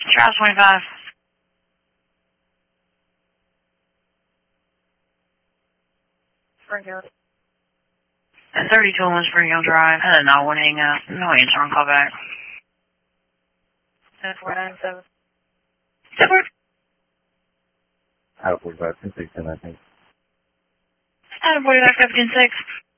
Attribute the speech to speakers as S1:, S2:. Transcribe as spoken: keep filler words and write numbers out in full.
S1: Charles twenty-five.
S2: Springfield.
S1: At thirty-two on Springfield Drive. I did not want to hang up. No answer on call back.
S2: ten four nine seven.
S3: Out of forty-five, ten six, ten, I think.
S1: Out of forty-five, fifteen six.